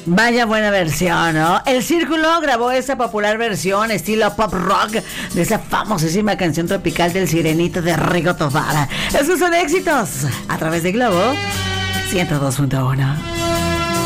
Vaya buena versión, ¿no? El Círculo grabó esa popular versión estilo pop rock de esa famosísima canción tropical del Sirenito de Rigo Tobar. Esos son éxitos a través de Globo 102.1.